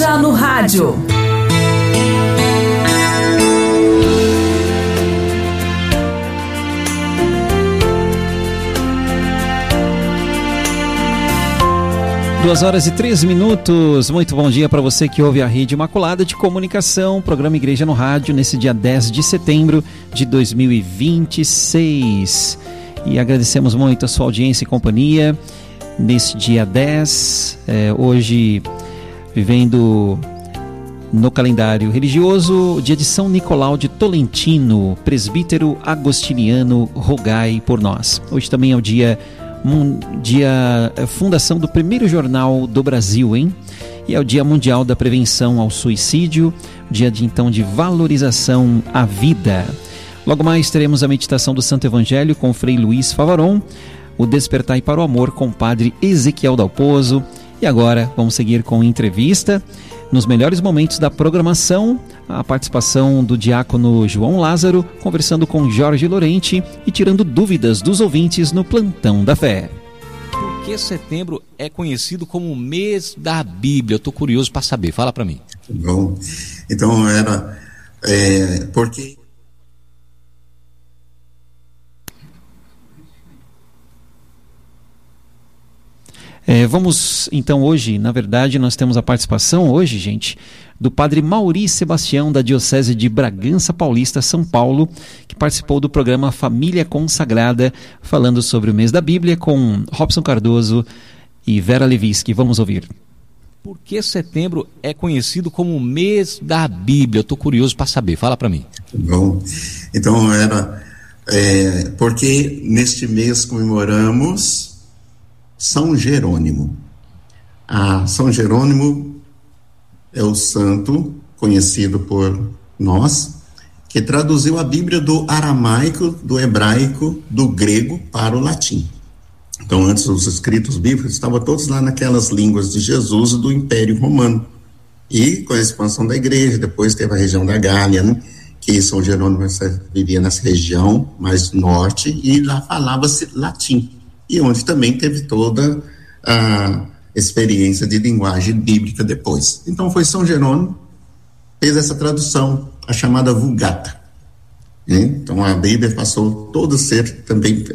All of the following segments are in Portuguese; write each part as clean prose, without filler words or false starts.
Igreja no Rádio. Duas horas e 3 minutos. Muito bom dia para você que ouve a Rede Imaculada de Comunicação, programa Igreja no Rádio, nesse dia 10 de setembro de 2026. E agradecemos muito a sua audiência e companhia nesse dia 10, hoje vivendo no calendário religioso o dia de São Nicolau de Tolentino, presbítero agostiniano, rogai por nós. Hoje também é o dia fundação do primeiro jornal do Brasil, hein? E é o Dia Mundial da Prevenção ao Suicídio, dia de valorização à vida. Logo mais teremos a meditação do Santo Evangelho com Frei Luiz Favaron, o Despertai para o Amor com o Padre Ezequiel Dalpozo. E agora vamos seguir com entrevista. Nos melhores momentos da programação, a participação do diácono João Lázaro, conversando com Jorge Lorente e tirando dúvidas dos ouvintes no Plantão da Fé. Por que setembro é conhecido como o mês da Bíblia? Eu estou curioso para saber, fala para mim. Bom, então porque... Vamos então hoje, na verdade nós temos a participação hoje, gente, do Padre Mauri Sebastião da Diocese de Bragança Paulista, São Paulo, que participou do programa Família Consagrada, falando sobre o mês da Bíblia com Robson Cardoso e Vera Levinsky. Vamos ouvir. Por que setembro é conhecido como o mês da Bíblia? Eu estou curioso para saber, fala para mim. Bom, então porque neste mês comemoramos São Jerônimo. São Jerônimo é o santo conhecido por nós, que traduziu a Bíblia do aramaico, do hebraico, do grego para o latim. Então, antes os escritos bíblicos estavam todos lá naquelas línguas de Jesus e do Império Romano. E com a expansão da igreja, depois teve a região da Gália, né, que São Jerônimo vivia nessa região mais norte, e lá falava-se latim. E onde também teve toda a experiência de linguagem bíblica depois. Então foi São Jerônimo fez essa tradução, a chamada Vulgata. Então a Bíblia passou toda a ser também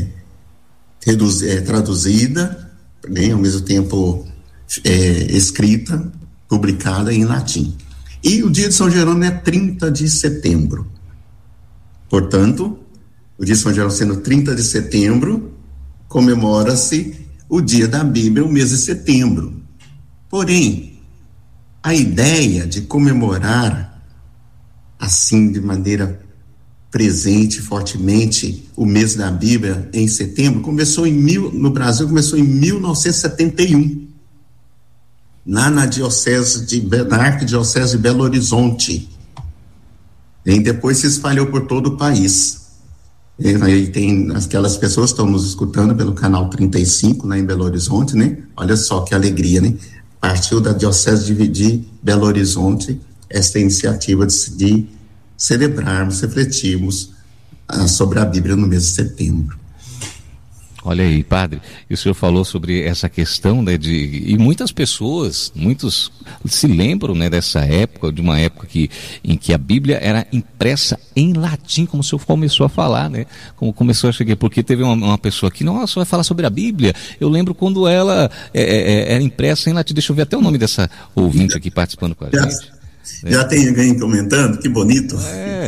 traduzida, ao mesmo tempo escrita, publicada em latim. E o dia de São Jerônimo é 30 de setembro. Portanto, o dia de São Jerônimo sendo 30 de setembro, comemora-se o dia da Bíblia, o mês de setembro. Porém, a ideia de comemorar assim, de maneira presente, fortemente, o mês da Bíblia em setembro, no Brasil começou em 1971, lá na Arquidiocese de Belo Horizonte. E depois se espalhou por todo o país. Aí tem aquelas pessoas que estão nos escutando pelo canal 35, lá em Belo Horizonte, né? Olha só que alegria, né? Partiu da Diocese de Belo Horizonte esta iniciativa de celebrarmos, refletirmos sobre a Bíblia no mês de setembro. Olha aí, padre, e o senhor falou sobre essa questão, né, e muitos se lembram, né, dessa época, de uma época em que a Bíblia era impressa em latim, como o senhor começou a falar, né, como começou a chegar, porque teve uma pessoa aqui, nossa, vai falar sobre a Bíblia, eu lembro quando ela era impressa em latim. Deixa eu ver até o nome dessa ouvinte aqui participando com a gente. Já tem alguém comentando, que bonito.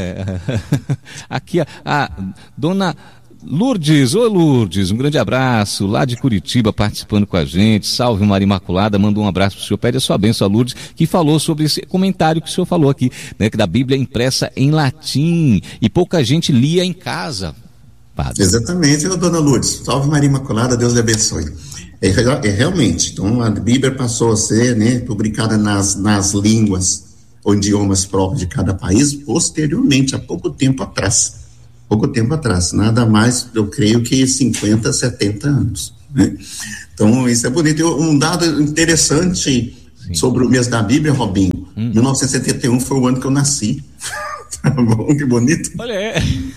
Aqui a dona Lourdes, oi Lourdes, um grande abraço, lá de Curitiba participando com a gente. Salve Maria Imaculada, manda um abraço para o senhor, pede a sua bênção a Lourdes, que falou sobre esse comentário que o senhor falou aqui, né, que da Bíblia impressa em latim e pouca gente lia em casa, padre. Exatamente, dona Lourdes, salve Maria Imaculada, Deus lhe abençoe. Realmente, então a Bíblia passou a ser, né, publicada nas línguas ou idiomas próprios de cada país posteriormente, há pouco tempo atrás, nada mais, eu creio que 50, 70 anos, né? Então isso é bonito. Um dado interessante sobre o mês da Bíblia, Robinho, 1971 foi o ano que eu nasci. Tá bom, que bonito. Olha,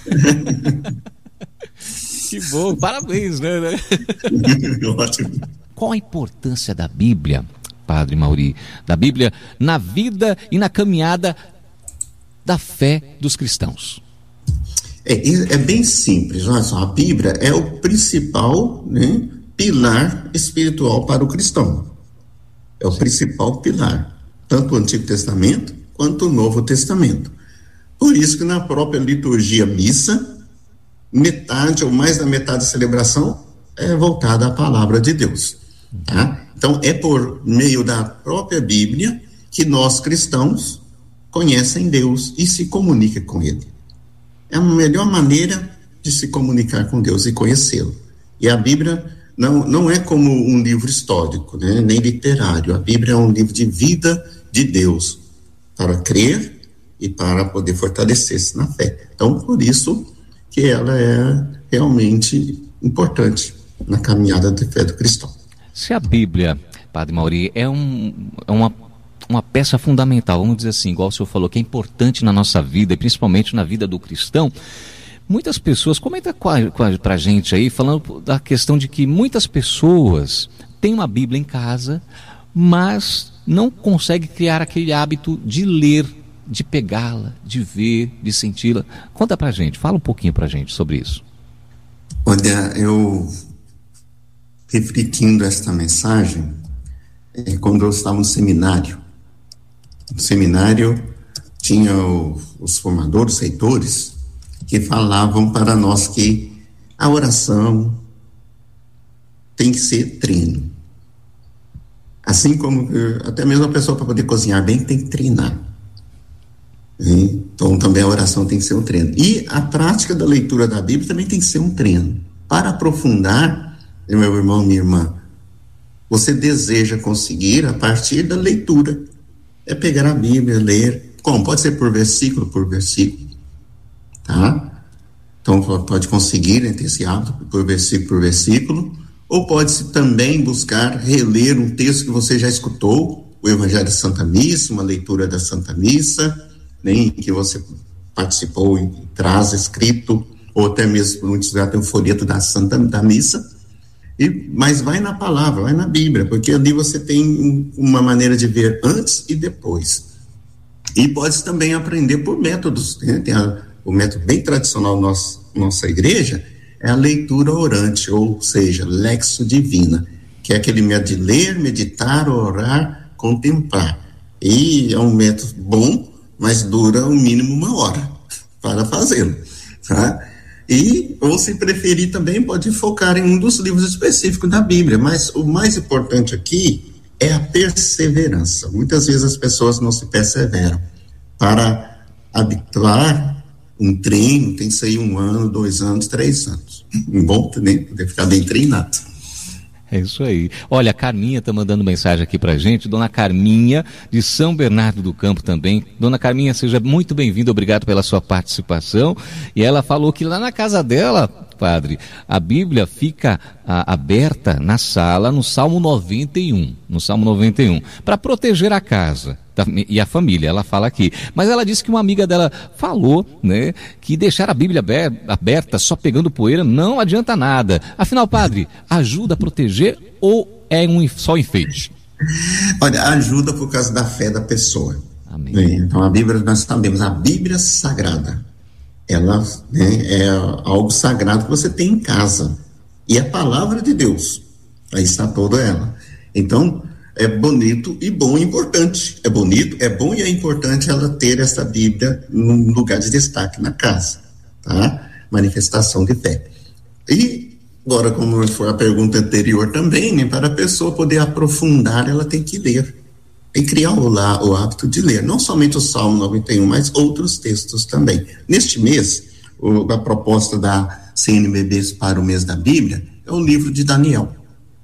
que bom, parabéns, né? Ótimo. Qual a importância da Bíblia Padre Mauri, da Bíblia na vida e na caminhada da fé dos cristãos? É bem simples, olha só, a Bíblia é o principal, né, pilar espiritual para o cristão. É o principal pilar, tanto o Antigo Testamento quanto o Novo Testamento. Por isso que na própria liturgia missa, metade ou mais da metade da celebração é voltada à palavra de Deus, tá? Então é por meio da própria Bíblia que nós cristãos conhecem Deus e se comunicam com Ele. É a melhor maneira de se comunicar com Deus e conhecê-lo. E a Bíblia não é como um livro histórico, né, nem literário. A Bíblia é um livro de vida de Deus, para crer e para poder fortalecer-se na fé. Então, por isso que ela é realmente importante na caminhada de fé do cristão. Se a Bíblia, Padre Mauri, é uma peça fundamental, vamos dizer assim, igual o senhor falou, que é importante na nossa vida, e principalmente na vida do cristão, muitas pessoas, comenta pra gente aí, falando da questão de que muitas pessoas têm uma Bíblia em casa, mas não conseguem criar aquele hábito de ler, de pegá-la, de ver, de senti-la. Conta pra gente, fala um pouquinho pra gente sobre isso. Olha, eu refletindo esta mensagem, quando eu estava no seminário, tinha os formadores, os reitores, que falavam para nós que a oração tem que ser treino. Assim como até mesmo a pessoa, para poder cozinhar bem, tem que treinar. Então também a oração tem que ser um treino. E a prática da leitura da Bíblia também tem que ser um treino. Para aprofundar, meu irmão, minha irmã, você deseja conseguir a partir da leitura. É pegar a Bíblia, ler. Como? Pode ser por versículo, tá? Então pode conseguir, né, ter esse hábito por versículo, ou pode-se também buscar reler um texto que você já escutou, o Evangelho da Santa Missa, uma leitura da Santa Missa, né, em que você participou e traz escrito, ou até mesmo muitos já tem um folheto da Missa, mas vai na palavra, vai na Bíblia, porque ali você tem uma maneira de ver antes e depois. E pode também aprender por métodos, né? Tem o método bem tradicional da nossa igreja, é a leitura orante, ou seja, lexo divina, que é aquele método de ler, meditar, orar, contemplar. E é um método bom, mas dura no mínimo 1 hora para fazê-lo, tá? E, ou se preferir também, pode focar em um dos livros específicos da Bíblia, mas o mais importante aqui é a perseverança. Muitas vezes as pessoas não se perseveram. Para habituar um treino, tem que ser 1 ano, 2 anos, 3 anos. Bom também, poder ficar bem treinado. É isso aí. Olha, a Carminha está mandando mensagem aqui pra gente, Dona Carminha, de São Bernardo do Campo também. Dona Carminha, seja muito bem-vinda, obrigado pela sua participação. E ela falou que lá na casa dela, padre, a Bíblia fica aberta na sala, no Salmo 91, para proteger a casa e a família, ela fala aqui. Mas ela disse que uma amiga dela falou, né, que deixar a Bíblia aberta só pegando poeira não adianta nada. Afinal, padre, ajuda a proteger ou é só enfeite? Olha, ajuda por causa da fé da pessoa. Amém. Então a Bíblia, nós sabemos, a Bíblia Sagrada, ela, né, é algo sagrado que você tem em casa, e é a palavra de Deus, aí está toda ela. Então é bonito e bom e importante. É bonito, é bom e é importante ela ter essa Bíblia num lugar de destaque na casa, tá? Manifestação de fé. E agora, como foi a pergunta anterior também, né, para a pessoa poder aprofundar, ela tem que ler. Tem que criar o hábito de ler, não somente o Salmo 91, mas outros textos também. Neste mês, a proposta da CNBB para o mês da Bíblia é o livro de Daniel.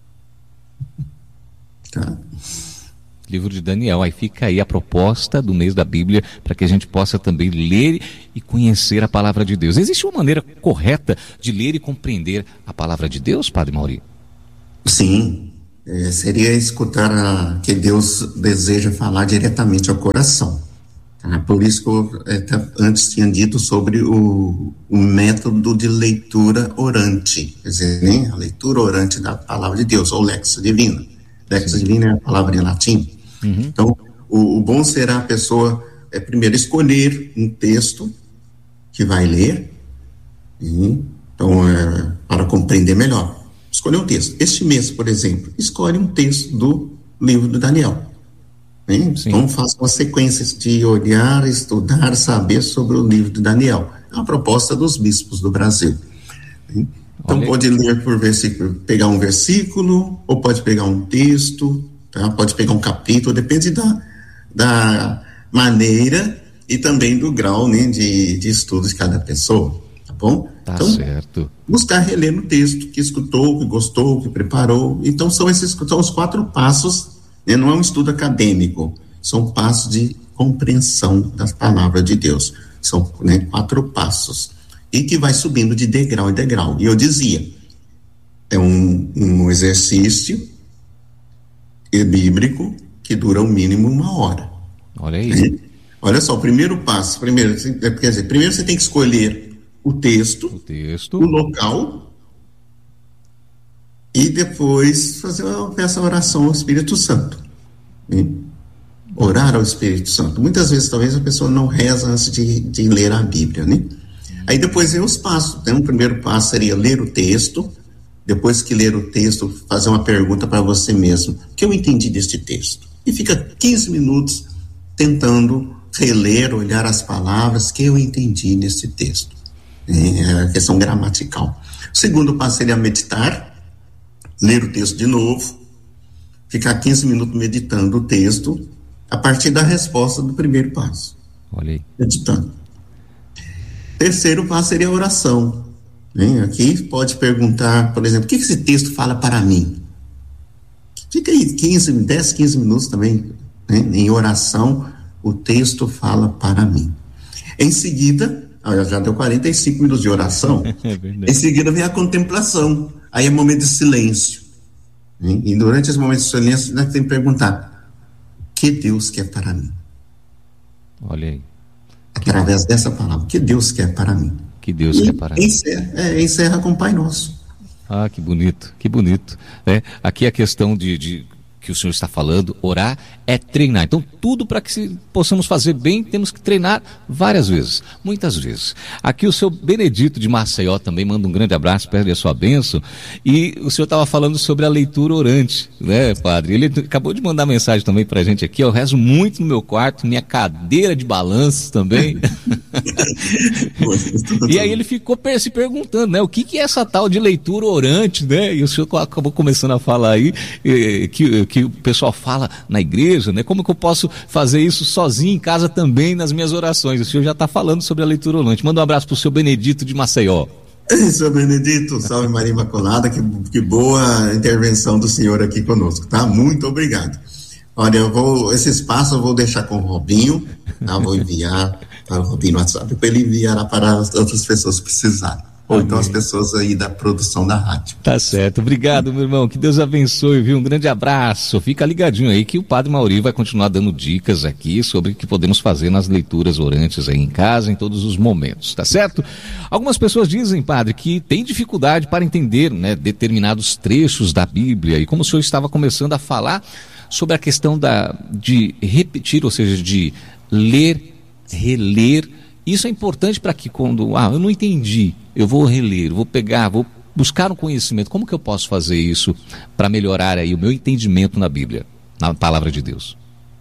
Tá. Livro de Daniel, aí fica aí a proposta do mês da Bíblia para que a gente possa também ler e conhecer a palavra de Deus. Existe uma maneira correta de ler e compreender a palavra de Deus, Padre Mauri? Sim, seria escutar que Deus deseja falar diretamente ao coração. Tá? Por isso que eu antes tinha dito sobre o método de leitura orante, quer dizer, né? A leitura orante da palavra de Deus, ou lexo divino. Lex divina é a palavra em latim. Então, o bom será a pessoa, primeiro, escolher um texto que vai ler, então, para compreender melhor. Escolher um texto. Este mês, por exemplo, escolhe um texto do livro de Daniel. Então, faça uma sequência de olhar, estudar, saber sobre o livro de Daniel. É uma proposta dos bispos do Brasil. Então, pode ler por versículo, pegar um versículo, ou pode pegar um texto, tá? Pode pegar um capítulo, depende da maneira e também do grau, né, de estudo de cada pessoa, tá bom? Tá, então, certo. Buscar reler no texto, que escutou, que gostou, que preparou. Então, são os 4 passos, né? Não é um estudo acadêmico, são passos de compreensão das palavras de Deus. São, né, 4 passos. E que vai subindo de degrau em degrau. E eu dizia, é um exercício bíblico que dura o mínimo 1 hora. Olha aí. Olha só, o primeiro passo, primeiro você tem que escolher o texto, o local, e depois fazer essa oração ao Espírito Santo. Orar ao Espírito Santo. Muitas vezes, talvez, a pessoa não reza antes de ler a Bíblia, né? Aí depois vem os passos. Então, o primeiro passo seria ler o texto. Depois que ler o texto, fazer uma pergunta para você mesmo. O que eu entendi deste texto? E fica 15 minutos tentando reler, olhar as palavras que eu entendi nesse texto. É a questão gramatical. O segundo passo seria meditar, ler o texto de novo, ficar 15 minutos meditando o texto, a partir da resposta do primeiro passo. Olha aí. Meditando. Terceiro passo seria a oração. Aqui pode perguntar, por exemplo, o que esse texto fala para mim? Fica aí 10, 15 minutos também, né? Em oração, o texto fala para mim. Em seguida, já deu 45 minutos de oração, em seguida vem a contemplação, aí é momento de silêncio. E durante esse momento de silêncio, nós temos que perguntar, o que Deus quer para mim? Olha aí. Através dessa palavra, o que Deus quer para mim? Que Deus quer para mim. Encerra com o Pai Nosso. Ah, que bonito, que bonito. Aqui a questão que o senhor está falando, orar é treinar. Então, tudo para que possamos fazer bem, temos que treinar várias vezes, muitas vezes. Aqui o seu Benedito de Maceió também manda um grande abraço, pede a sua bênção. E o senhor estava falando sobre a leitura orante, né, padre? Ele acabou de mandar mensagem também para a gente aqui. Eu rezo muito no meu quarto, minha cadeira de balanço também. E aí ele ficou se perguntando, né, o que é essa tal de leitura orante, né? E o senhor acabou começando a falar aí que o pessoal fala na igreja, né? Como que eu posso fazer isso sozinho em casa também nas minhas orações? O senhor já está falando sobre a leitura orante. Manda um abraço para o seu Benedito de Maceió. Seu Benedito, salve Maria Imaculada, que boa intervenção do senhor aqui conosco, tá? Muito obrigado. Olha, esse espaço eu vou deixar com o Robinho, tá? Vou enviar para o Robinho no WhatsApp, para ele enviar para as outras pessoas que precisarem. Ou então as pessoas aí da produção da rádio. Tá certo, obrigado, meu irmão, que Deus abençoe, viu? Um grande abraço, fica ligadinho aí que o Padre Mauri vai continuar dando dicas aqui sobre o que podemos fazer nas leituras orantes aí em casa, em todos os momentos, tá certo? Algumas pessoas dizem, Padre, que tem dificuldade para entender, né, determinados trechos da Bíblia, e como o senhor estava começando a falar sobre a questão de repetir, ou seja, de ler, reler. Isso é importante para que quando, eu não entendi, eu vou reler, vou pegar, vou buscar um conhecimento. Como que eu posso fazer isso para melhorar aí o meu entendimento na Bíblia, na palavra de Deus?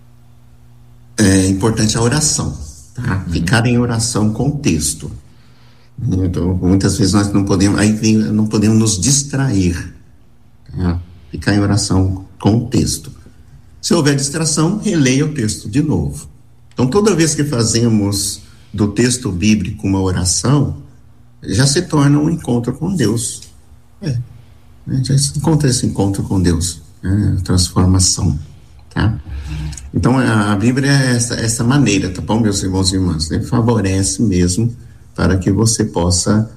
É importante a oração, tá? Ficar em oração com o texto. Então, muitas vezes nós não podemos nos distrair, tá? Ficar em oração com o texto. Se houver distração, releia o texto de novo. Então, toda vez que fazemos do texto bíblico uma oração, já se torna um encontro com Deus. Já se encontra esse encontro com Deus, transformação, tá? Então a Bíblia é essa maneira, tá bom, meus irmãos e irmãs? Ele favorece mesmo para que você possa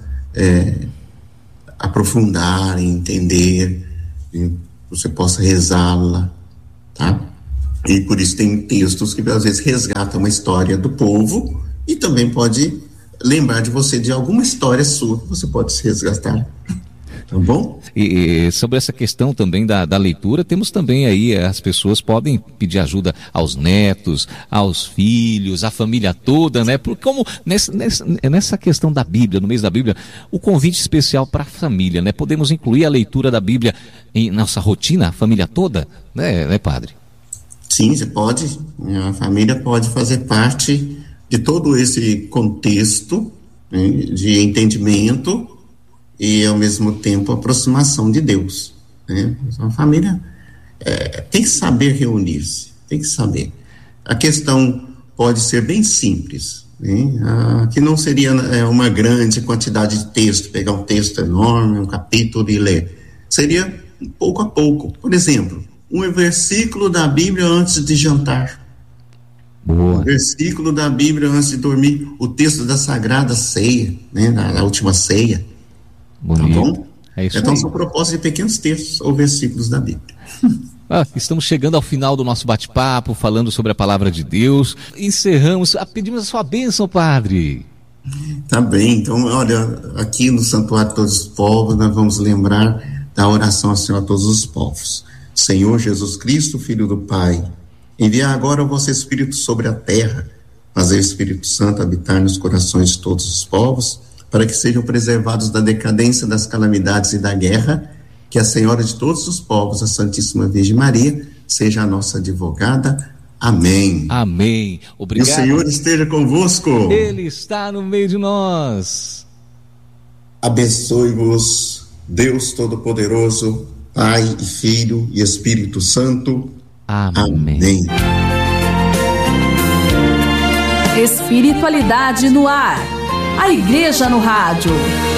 aprofundar, entender, e você possa rezá-la, tá? E por isso tem textos que às vezes resgatam uma história do povo e também pode lembrar de você de alguma história sua que você pode se resgatar. Tá bom? E sobre essa questão também da leitura, temos também aí, as pessoas podem pedir ajuda aos netos, aos filhos, à família toda, né? Porque como nessa questão da Bíblia, no mês da Bíblia, o convite especial para a família, né? Podemos incluir a leitura da Bíblia em nossa rotina, a família toda, né, padre? Sim, você pode. A família pode fazer parte de todo esse contexto, né, de entendimento e, ao mesmo tempo, aproximação de Deus, né? A família tem que saber reunir-se, tem que saber. A questão pode ser bem simples, né? Que não seria uma grande quantidade de texto, pegar um texto enorme, um capítulo e ler. Seria pouco a pouco. Por exemplo, um versículo da Bíblia antes de jantar. Boa. Um versículo da Bíblia antes de dormir. O texto da Sagrada Ceia, né? Da última ceia. Bonito. Tá bom? É isso então aí. são propostas de pequenos textos ou versículos da Bíblia. Estamos chegando ao final do nosso bate-papo, falando sobre a palavra de Deus. Encerramos, pedimos a sua bênção, padre. Tá bem, então, olha, aqui no Santuário de Todos os Povos, nós vamos lembrar da oração ao Senhor a todos os povos. Senhor Jesus Cristo, Filho do Pai, enviar agora o vosso Espírito sobre a terra, fazer o Espírito Santo habitar nos corações de todos os povos, para que sejam preservados da decadência, das calamidades e da guerra, que a Senhora de todos os povos, a Santíssima Virgem Maria, seja a nossa advogada. Amém. Amém. Obrigado. E o Senhor esteja convosco. Ele está no meio de nós. Abençoe-vos, Deus Todo-Poderoso, Pai e Filho e Espírito Santo. Amém. Amém. Espiritualidade no ar. A Igreja no Rádio.